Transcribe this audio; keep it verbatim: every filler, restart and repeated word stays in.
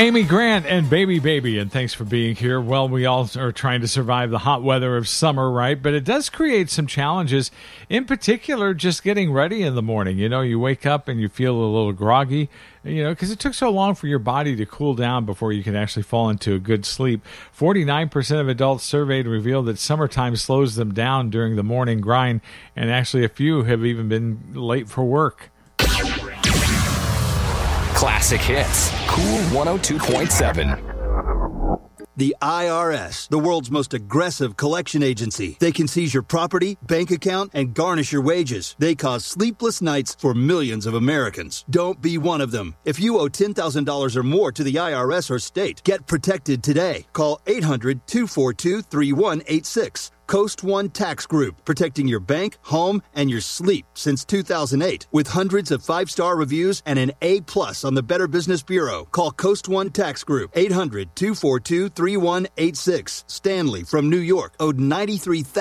Amy Grant and Baby Baby, and thanks for being here. Well, we all are trying to survive the hot weather of summer, right? But it does create some challenges, in particular, just getting ready in the morning. You know, you wake up and you feel a little groggy, you know, because it took so long for your body to cool down before you can actually fall into a good sleep. forty-nine percent of adults surveyed revealed that summertime slows them down during the morning grind, and actually a few have even been late for work. Classic Hits, Cool one oh two point seven. The I R S, the world's most aggressive collection agency. They can seize your property, bank account, and garnish your wages. They cause sleepless nights for millions of Americans. Don't be one of them. If you owe ten thousand dollars or more to the I R S or state, get protected today. Call eight hundred, two four two, three one eight six. Coast One Tax Group, protecting your bank, home, and your sleep since two thousand eight. With hundreds of five-star reviews and an A-plus on the Better Business Bureau. Call Coast One Tax Group, eight hundred, two four two, three one eight six. Stanley from New York owed ninety-three thousand dollars